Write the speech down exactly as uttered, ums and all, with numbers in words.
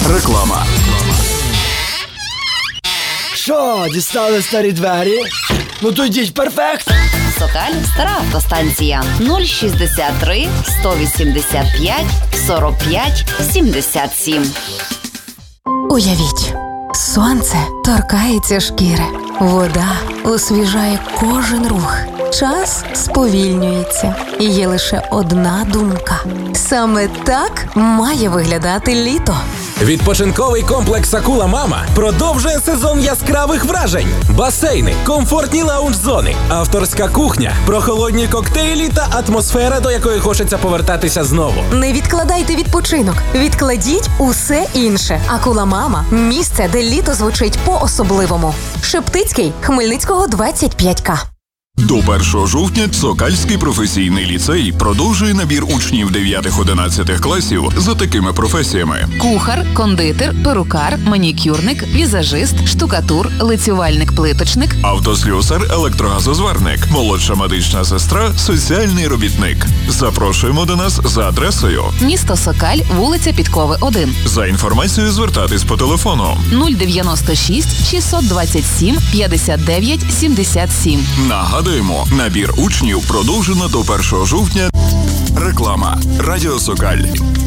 Реклама. Що, дістали старі двері? Ну то йдіть, перфект! Сокаль, стара автостанція. нуль шістдесят три сто вісімдесят п'ять сорок п'ять сімдесят сім. Уявіть, сонце торкається шкіри, вода освіжає кожен рух. Час сповільнюється, і є лише одна думка. Саме так має виглядати літо. Відпочинковий комплекс «Акула Мама» продовжує сезон яскравих вражень. Басейни, комфортні лаунж-зони, авторська кухня, прохолодні коктейлі та атмосфера, до якої хочеться повертатися знову. Не відкладайте відпочинок, відкладіть усе інше. «Акула Мама» – місце, де літо звучить по-особливому. Шептицький, Хмельницького, двадцять п'ять ка. До першого жовтня Сокальський професійний ліцей продовжує набір учнів дев'ятих-одинадцятих класів за такими професіями: кухар, кондитер, перукар, манікюрник, візажист, штукатур, лицювальник-плиточник, автослюсар, електрогазозварник, молодша медична сестра, соціальний робітник. Запрошуємо до нас за адресою: місто Сокаль, вулиця Підкови, один. За інформацією звертатись по телефону нуль дев'яносто шість шістсот двадцять сім п'ятдесят дев'ять сімдесят сім. Нагадуємо, набір учнів продовжено до першого жовтня. Реклама. Радіо Сокаль.